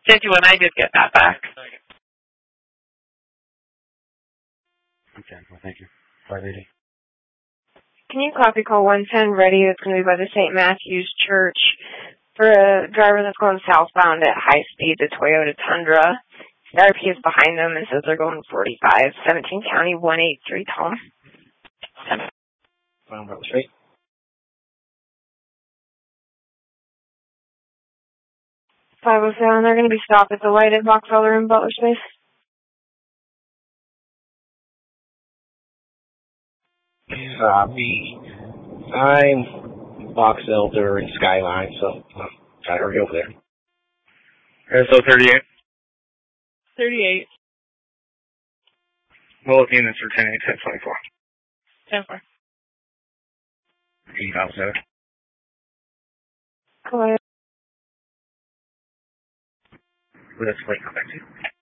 51, I did get that back. Okay, well, thank you. 580. Can you copy call 110 ready? It's going to be by the St. Matthew's Church for a driver that's going southbound at high speed, the Toyota Tundra. CRP is behind them and says they're going 45. 17 County 183, Tom. Found Butler Street. 507, they're going to be stopped at the light at Box Elder in Butler Space. I'm Box Elder and Skyline, so gotta hurry over there. So 38. 38. We're looking at for 10-8, 10-24. 10-4. 8507. Go ahead. Let's wait, come back to you.